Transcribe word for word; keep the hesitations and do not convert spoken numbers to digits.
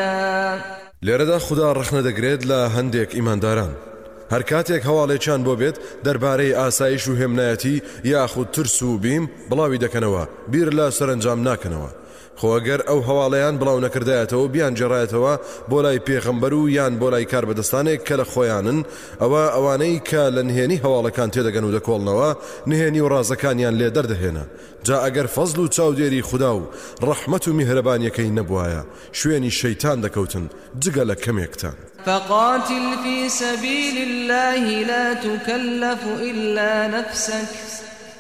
قليلا. لێرەدا خوددا ڕخنە دەگرێت لە هەندێک ئیمانداران هەر کاتێک هەواڵێکیان بۆ بێت دەربارەی ئاسایش و هێمنایەتی یاخود ترس و بیم بڵاوی دەکەنەوە بیر لە سەرنجام ناکەنەوە. خۆگەر ئەو هەواڵەیان بڵاو نەکردایەتەوە بیان جێڕایەتەوە بۆ لای پێغەمبەر و یان بۆ لای کاربەدەستانێک کە لە خۆیانن ئەوە ئەوانەی کە لە نهێنی هەواڵەکان تێدەگەن و دەکۆڵنەوە نهێنی و ڕازەکانیان لێ دەردەهێنا. جا ئەگەر فەزل و چاودێری خوددا و ڕەحمەت و میهرەبانیەکەی نەبوایە شوێنی شەیتان دەکەوتن جگە لە کەمێکتان. فقاتل في سبيل الله لا تكلف إلا نفسك